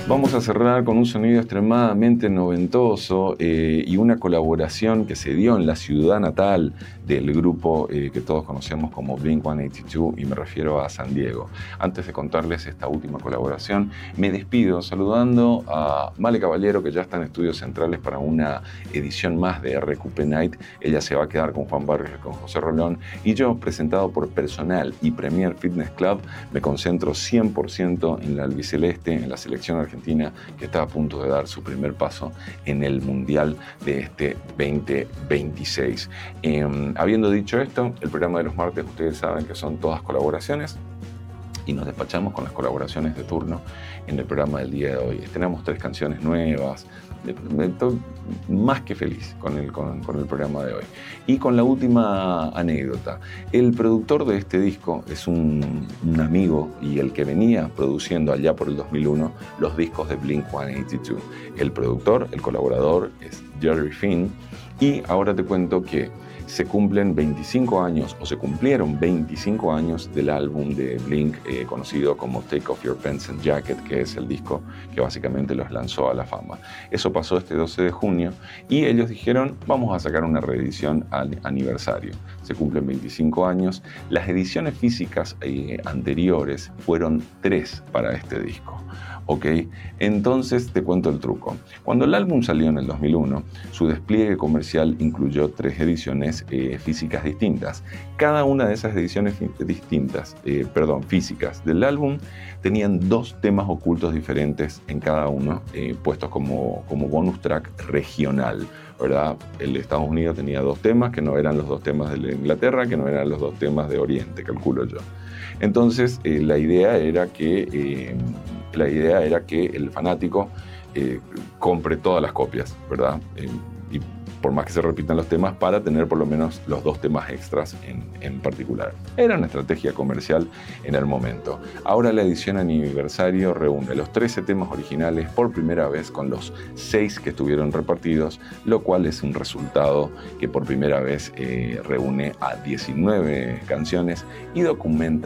Vamos a cerrar con un sonido extremadamente noventoso y una colaboración que se dio en la ciudad natal del grupo que todos conocemos como Blink-182, y me refiero a San Diego. Antes de contarles esta última colaboración, me despido saludando a Male Caballero, que ya está en Estudios Centrales para una edición más de RQP Night. Ella se va a quedar con Juan Barrios y con José Rolón, y yo, presentado por Personal y Premier Fitness Club, me concentro 100% en la albiceleste, en la selección argentina, que está a punto de dar su primer paso en el Mundial de este 2026. Habiendo dicho esto, el programa de los martes, ustedes saben que son todas colaboraciones, y nos despachamos con las colaboraciones de turno en el programa del día de hoy. Tenemos 3 canciones nuevas. Estoy más que feliz con el programa de hoy. Y con la última anécdota. El productor de este disco es un amigo y el que venía produciendo allá por el 2001 los discos de Blink-182. El productor, el colaborador, es Jerry Finn. Y ahora te cuento que se cumplen 25 años, o se cumplieron 25 años del álbum de Blink conocido como Take Off Your Pants and Jacket, que es el disco que básicamente los lanzó a la fama. Eso pasó este 12 de junio y ellos dijeron, vamos a sacar una reedición al aniversario. Se cumplen 25 años. Las ediciones físicas anteriores fueron 3 para este disco. ¿Ok? Entonces te cuento el truco. Cuando el álbum salió en el 2001, su despliegue comercial incluyó 3 ediciones físicas distintas. Cada una de esas ediciones físicas del álbum tenían 2 temas ocultos diferentes en cada uno, puestos como bonus track regional, ¿verdad? El de Estados Unidos tenía 2 temas que no eran los 2 temas de Inglaterra, que no eran los 2 temas de Oriente, calculo yo. Entonces la idea era que el fanático compre todas las copias, ¿verdad? Y por más que se repitan los temas, para tener por lo menos los 2 temas extras en particular. Era una estrategia comercial en el momento. Ahora la edición aniversario reúne los 13 temas originales por primera vez con los 6 que estuvieron repartidos, lo cual es un resultado que por primera vez reúne a 19 canciones y documenta